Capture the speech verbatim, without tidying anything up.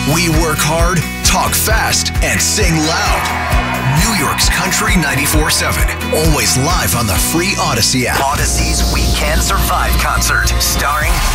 We work hard, talk fast, and sing loud. New York's Country ninety-four seven. Always live on the free Odyssey app. Odyssey's We Can Survive concert, starring